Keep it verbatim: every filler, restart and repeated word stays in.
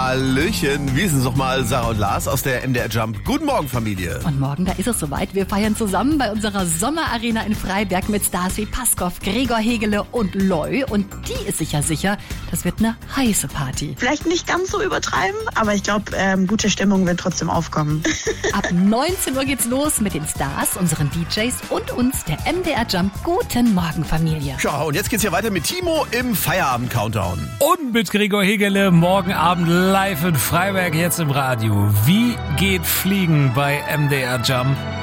Hallöchen, wir sind nochmal Sarah und Lars aus der M D R Jump. Guten Morgen, Familie. Und morgen, da ist es soweit. Wir feiern zusammen bei unserer Sommerarena in Freiberg mit Stars wie Paskow, Gregor Hegele und Loy. Und die ist sicher sicher, das wird eine heiße Party. Vielleicht nicht ganz so übertreiben, aber ich glaube, ähm, gute Stimmung wird trotzdem aufkommen. Ab neunzehn Uhr geht's los mit den Stars, unseren D Js und uns, der M D R Jump. Guten Morgen, Familie. Ja, und jetzt geht's hier weiter mit Timo im Feierabend-Countdown. Und mit Gregor Hegele morgen Abend live in Freiberg, jetzt im Radio. Wie geht Fliegen bei M D R Jump?